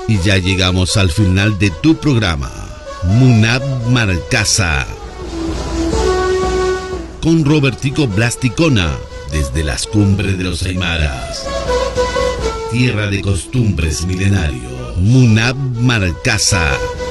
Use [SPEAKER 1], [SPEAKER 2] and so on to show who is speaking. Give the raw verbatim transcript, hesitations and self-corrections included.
[SPEAKER 1] Y ya llegamos al final de tu programa, Munab Marcasa, con Robertico Blasticona, desde las cumbres de los Aymaras, tierra de costumbres milenario. Munab Marcasa.